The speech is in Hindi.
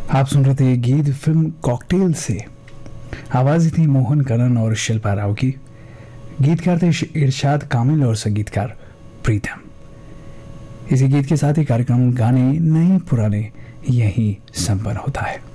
आप सुन रहे थे गीत फिल्म कॉकटेल से। आवाज थी मोहन करण और शिल्पा राव की। गीतकार थे इरशाद कामिल और संगीतकार प्रीतम। इसी गीत के साथ ही कार्यक्रम गाने नहीं पुराने यही संपन्न होता है।